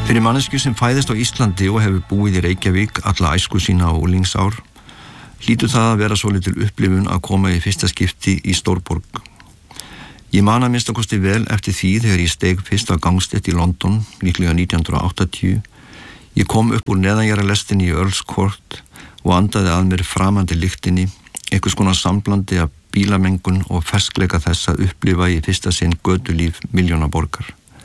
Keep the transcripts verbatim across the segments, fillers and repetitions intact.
Fyrir manneskju sem fæðist á Íslandi og hefur búið í Reykjavík alla æsku sína og unglingsár, hlýtur það að vera svolítil upplifun að koma í fyrsta skipti í stórborg. Ég man að minnsta kosti vel eftir því þegar ég steig fyrst á gangstétt í London, líklega nítján hundruð áttatíu. Ég kom upp úr neðanjaralestinni í Earl's Court og andaði að mér framandi lyktinni, einhvers konar samblandi af bílamengun og ferskleika þess að upplifa í fyrsta sinn götulíf milljóna borgar.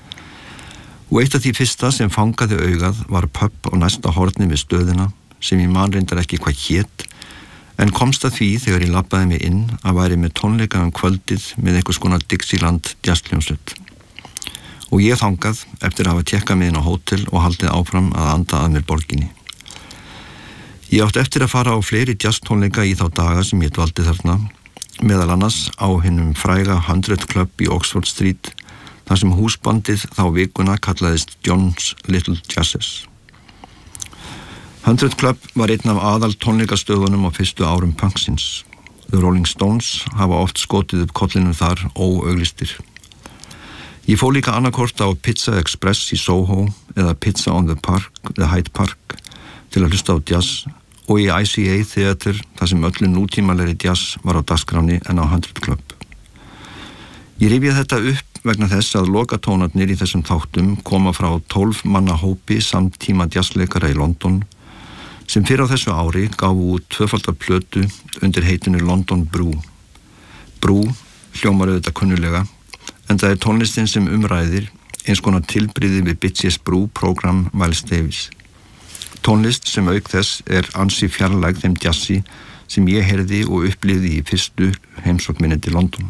Og eitt af því fyrsta sem fangaði augað var pub á næsta horni við stöðina sem ég man reyndar ekki hvað hét, en komst að því þegar ég labbaði mig inn að væri með tónleika um kvöldið með einhvers konar Dixieland jazzhljómsveit. Og ég þangað eftir að hafa tékkað mig inn á hótel og haldið áfram að anda að mér borginni. Ég átti eftir að fara á fleiri jazztónleika í þá daga sem ég dvaldi þarna, meðal annars á hinum fræga Hundred Club í Oxford Street, þar sem húsbandið þá vikuna kallaðist John's Little Jazzes. Hundred Club var einn af aðal tónleikastöðunum á fyrstu árum punksins. The Rolling Stones hafa oft skotið upp kollinum þar óauglistir. Ég fór líka annarkort á Pizza Express í Soho eða Pizza on the Park, the Hyde Park, til að hlusta á jazz og í I C A Theater þar sem öllu nútímalegri jazz var á dagskráni en á Hundred Club. Ég rifjaði þetta upp vegna þess að lokatónarnir í þessum þáttum koma frá tólf manna hópi samtíma jazzleikara í London sem fyrir á þessu ári gáfu út tvöfaldar plötu undir heitinu London Brew. Brew hljómar auðvitað kunnulega, en það er tónlistin sem umræðir eins konar tilbrigði við Bitches Brew program Miles Davis. Tónlist sem auk þess er ansi fjarlæg þeim jazzi sem ég heyrði og upplifði í fyrstu heimsókn minni til London.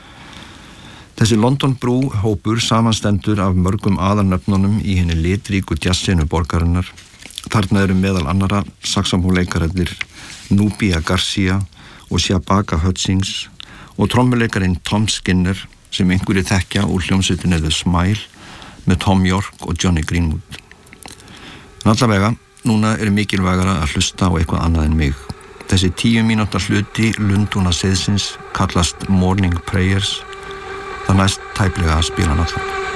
Þessi London Brew hópur samanstendur af mörgum aðalnöfnunum í henni litríku jazzinu borgarinnar. Þarna eru meðal annara saxófónleikararnir Nubia Garcia og Shabaka Hutchings og trommuleikarinn Tom Skinner sem einhverju þekkja úr hljómsveitinni The Smile með Tom York og Johnny Greenwood. En allavega, núna er mikilvægara að hlusta á eitthvað annað en mig. Þessi tíu mínúta hluti Lundúna seiðsins kallast Morning Prayers. Það næst tæplega að spila náttúrulega.